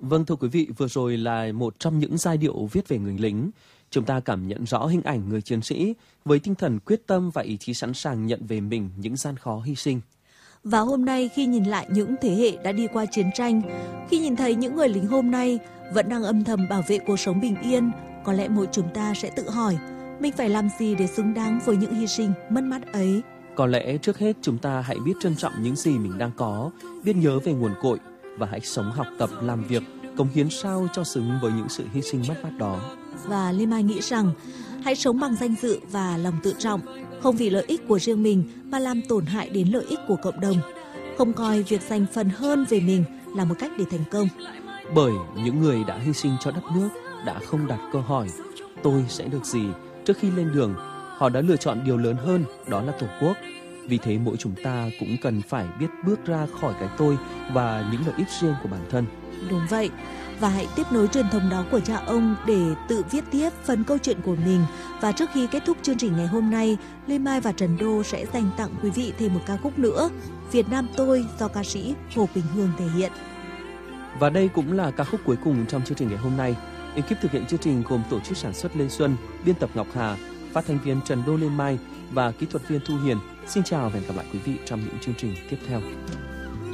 Vâng, thưa quý vị, vừa rồi là một trong những giai điệu viết về người lính. Chúng ta cảm nhận rõ hình ảnh người chiến sĩ với tinh thần quyết tâm và ý chí sẵn sàng nhận về mình những gian khó hy sinh. Và hôm nay khi nhìn lại những thế hệ đã đi qua chiến tranh, khi nhìn thấy những người lính hôm nay vẫn đang âm thầm bảo vệ cuộc sống bình yên, có lẽ mỗi chúng ta sẽ tự hỏi, mình phải làm gì để xứng đáng với những hy sinh mất mát ấy? Có lẽ trước hết chúng ta hãy biết trân trọng những gì mình đang có, biết nhớ về nguồn cội và hãy sống, học tập, làm việc, cống hiến sao cho xứng với những sự hy sinh mất mát đó. Và Lê Mai nghĩ rằng hãy sống bằng danh dự và lòng tự trọng, không vì lợi ích của riêng mình mà làm tổn hại đến lợi ích của cộng đồng, không coi việc giành phần hơn về mình là một cách để thành công. Bởi những người đã hy sinh cho đất nước đã không đặt câu hỏi tôi sẽ được gì trước khi lên đường, họ đã lựa chọn điều lớn hơn, đó là Tổ quốc. Vì thế mỗi chúng ta cũng cần phải biết bước ra khỏi cái tôi và những lợi ích riêng của bản thân. Đúng vậy, và hãy tiếp nối truyền thống đó của cha ông để tự viết tiếp phần câu chuyện của mình. Và trước khi kết thúc chương trình ngày hôm nay, Lê Mai và Trần Đô sẽ dành tặng quý vị thêm một ca khúc nữa, Việt Nam tôi, do ca sĩ Hồ Quỳnh Hương thể hiện. Và đây cũng là ca khúc cuối cùng trong chương trình ngày hôm nay. Ekip thực hiện chương trình gồm tổ chức sản xuất Lê Xuân, biên tập Ngọc Hà, phát thanh viên Trần Đô, Lê Mai và kỹ thuật viên Thu Hiền. Xin chào và hẹn gặp lại quý vị trong những chương trình tiếp theo.